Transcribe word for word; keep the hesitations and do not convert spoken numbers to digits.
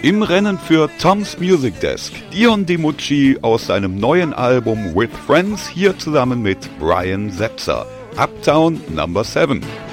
Im Rennen für Tom's Music Desk, Dion DiMucci aus seinem neuen Album With Friends, hier zusammen mit Brian Setzer, Uptown Number seven.